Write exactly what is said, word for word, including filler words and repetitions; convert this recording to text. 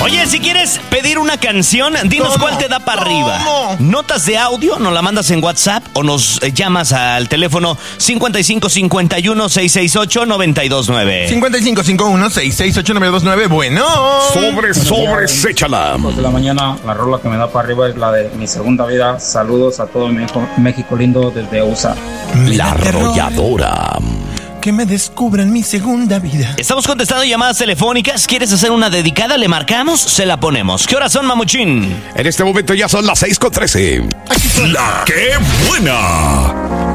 Oye, si quieres pedir una canción, dinos ¿Cómo? cuál te da para arriba. ¿Cómo? Notas de audio, nos la mandas en WhatsApp o nos eh, llamas al teléfono cincuenta y cinco cincuenta y uno seiscientos sesenta y ocho noventa y dos nueve. cincuenta y cinco cincuenta y uno sesenta y seis ocho nueve dos nueve. Bueno. Sobre, sobres, échala. Dos de la mañana, la rola que me da para arriba es la de Mi Segunda Vida. Saludos a todo México, México lindo desde U S A. La arrolladora. Que me descubran mi segunda vida. Estamos contestando llamadas telefónicas. ¿Quieres hacer una dedicada? ¿Le marcamos? Se la ponemos. ¿Qué horas son, mamuchín? En este momento ya son las seis con trece. La que buena.